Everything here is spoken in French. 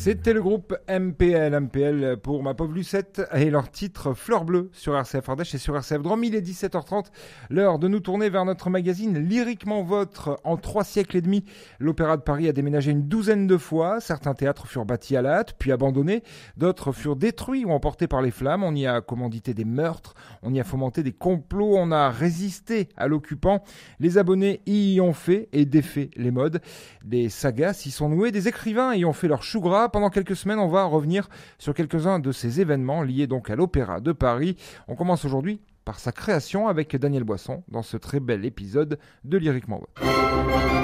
C'était le groupe MPL pour Ma Pauvre Lucette et leur titre Fleur Bleue sur RCF Ardèche et sur RCF Drôme. Il est 17h30, l'heure de nous tourner vers notre magazine Lyriquement Vôtre. En 3 siècles et demi, l'Opéra de Paris a déménagé une douzaine de fois. Certains théâtres furent bâtis à la hâte, puis abandonnés. D'autres furent détruits ou emportés par les flammes. On y a commandité des meurtres, on y a fomenté des complots, on a résisté à l'occupant. Les abonnés y ont fait et défait les modes. Des sagas s'y sont nouées, des écrivains y ont fait leur chou gras. Pendant quelques semaines, on va revenir sur quelques-uns de ces événements liés donc à l'Opéra de Paris. On commence aujourd'hui par sa création avec Daniel Boisson dans ce très bel épisode de Lyriquement Vôtre.